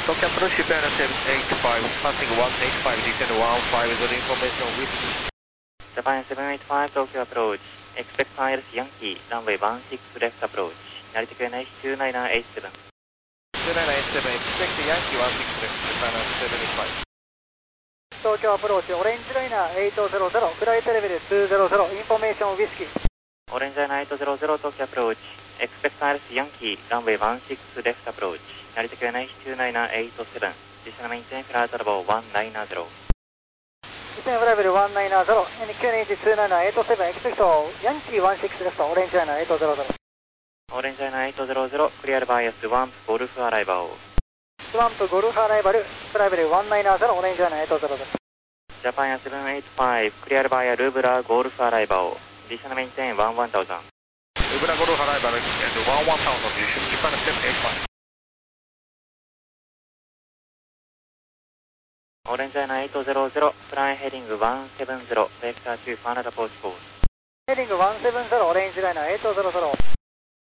Tokyo approach Japan 785, passing 185, descend 150 information whiskey. Japan 785, Tokyo approach. Expect ILS Yankee, runway 16 left approach. 成田区 NH29987. 29987, expect Yankee 16 left, Japan 785. Tokyo approach, Orange Liner 800, flight level 200, information whiskey. Orange Liner 800, Tokyo approach. Expect ILS Yankee, runway 16 left approach. 成田区 NH29987. Descend maintain flight level 190. Descend level 190, NQNH29987, expect Yankee 16 left, Orange Liner 800. Orange Liner 800, clear bias Swamp Golf arrival. Swamp Golf arrival, flight level 190, Orange Liner 800. Japan 785, clear via Lubra Golf arrival. Descend maintain 11000. Lubra Golf arrival and 11000, you should Japan 785. Orange Liner 800, fly heading 170, vector to Canada postcode. Heading 170, Orange Liner 800.